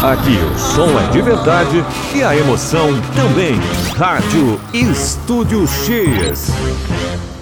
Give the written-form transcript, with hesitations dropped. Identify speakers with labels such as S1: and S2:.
S1: Aqui o som é de verdade e a emoção também. Rádio Estúdio X.